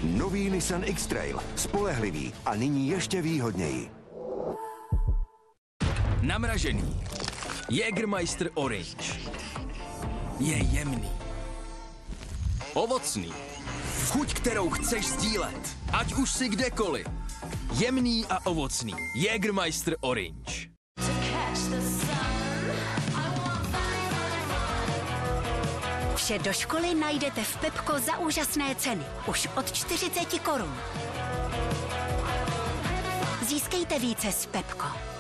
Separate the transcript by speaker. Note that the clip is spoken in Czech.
Speaker 1: Nový Nissan X-Trail. Spolehlivý a nyní ještě výhodněji.
Speaker 2: Namražený. Jägermeister Orange. Je jemný. Ovocný. Chuť, kterou chceš sdílet. Ať už si kdekoliv. Jemný a ovocný. Jägermeister Orange.
Speaker 3: Vše do školy najdete v Pepko za úžasné ceny. Už od 40 korun. Získejte více s Pepko.